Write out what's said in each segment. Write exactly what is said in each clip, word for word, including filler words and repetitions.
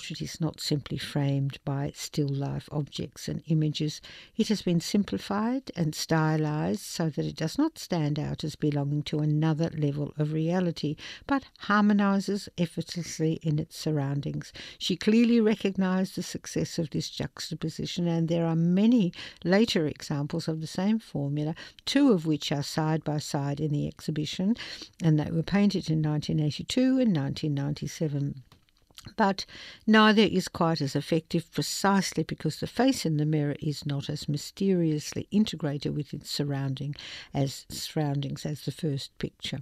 portrait is not simply framed by still life objects and images. It has been simplified and stylized so that it does not stand out as belonging to another level of reality, but harmonizes effortlessly in its surroundings. She clearly recognized the success of this juxtaposition, and there are many later examples of the same formula, two of which are side by side in the exhibition, and they were painted in nineteen eighty-two and nineteen ninety-seven. But neither is quite as effective, precisely because the face in the mirror is not as mysteriously integrated with its surrounding as surroundings as the first picture.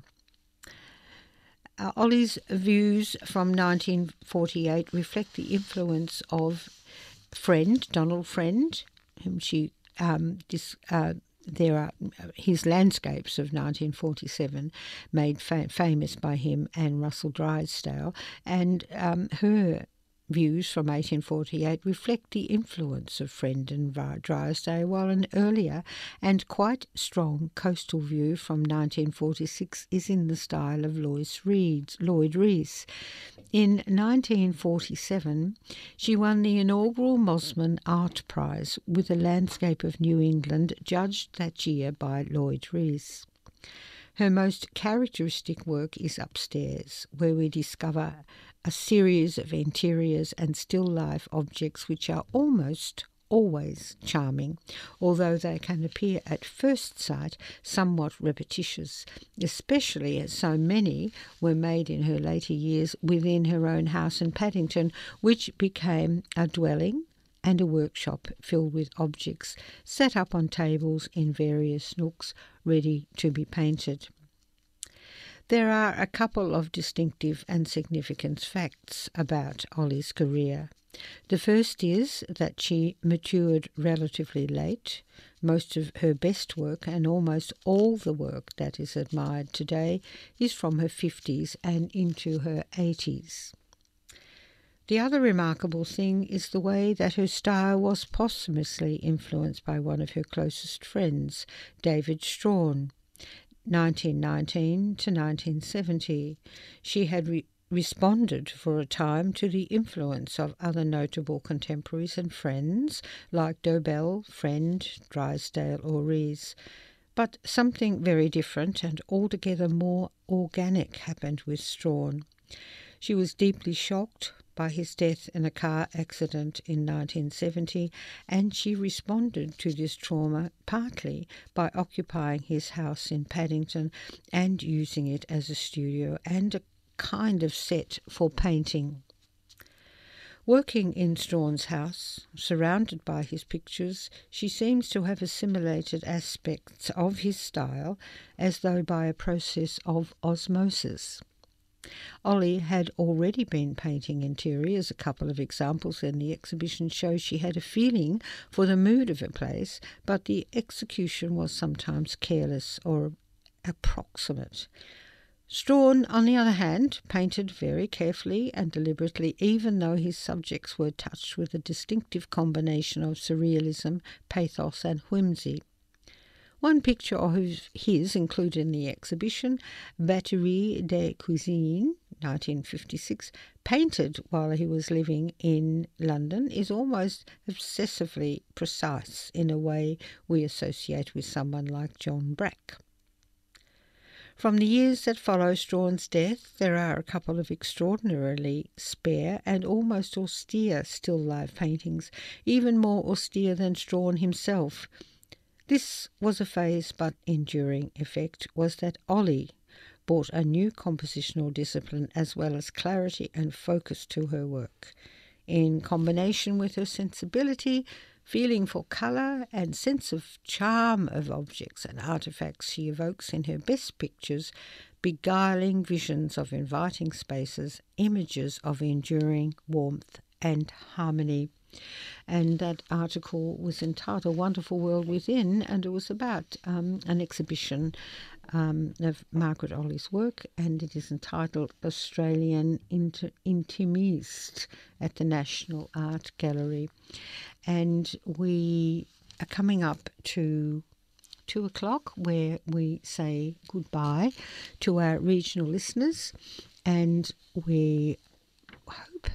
Uh, Ollie's views from nineteen forty-eight reflect the influence of Friend, Donald Friend, whom she um, dis, uh, there are his landscapes of nineteen forty-seven, made fa- famous by him and Russell Drysdale, and um, her views from eighteen forty-eight reflect the influence of Friend and Drysdale, while an earlier and quite strong coastal view from nineteen forty-six is in the style of Lois Reed, Lloyd Rees. In nineteen forty-seven, she won the inaugural Mosman Art Prize with a landscape of New England, judged that year by Lloyd Rees. Her most characteristic work is upstairs, where we discover a series of interiors and still life objects which are almost always charming, although they can appear at first sight somewhat repetitious, especially as so many were made in her later years within her own house in Paddington, which became a dwelling and a workshop filled with objects set up on tables in various nooks ready to be painted. There are a couple of distinctive and significant facts about Ollie's career. The first is that she matured relatively late. Most of her best work, and almost all the work that is admired today, is from her fifties and into her eighties. The other remarkable thing is the way that her style was posthumously influenced by one of her closest friends, David Strawn. nineteen nineteen to nineteen seventy. She had re- responded for a time to the influence of other notable contemporaries and friends like Dobell, Friend, Drysdale or Rees. But something very different and altogether more organic happened with Strawn. She was deeply shocked by his death in a car accident in nineteen seventy, and she responded to this trauma partly by occupying his house in Paddington and using it as a studio and a kind of set for painting. Working in Strawn's house, surrounded by his pictures, she seems to have assimilated aspects of his style as though by a process of osmosis. Ollie had already been painting interiors. A couple of examples in the exhibition show she had a feeling for the mood of a place, but the execution was sometimes careless or approximate. Strawn, on the other hand, painted very carefully and deliberately, even though his subjects were touched with a distinctive combination of surrealism, pathos and whimsy. One picture of his included in the exhibition, Batterie de Cuisine, nineteen fifty-six, painted while he was living in London, is almost obsessively precise in a way we associate with someone like John Brack. From the years that follow Strawn's death, there are a couple of extraordinarily spare and almost austere still life paintings, even more austere than Strawn himself. This was a phase but enduring effect was that Ollie brought a new compositional discipline as well as clarity and focus to her work. In combination with her sensibility, feeling for colour and sense of charm of objects and artefacts, she evokes in her best pictures beguiling visions of inviting spaces, images of enduring warmth and harmony. And that article was entitled Wonderful World Within, and it was about um, an exhibition um, of Margaret Ollie's work, and it is entitled Australian Inter- Intimiste at the National Art Gallery. And we are coming up to two o'clock where we say goodbye to our regional listeners, and we hope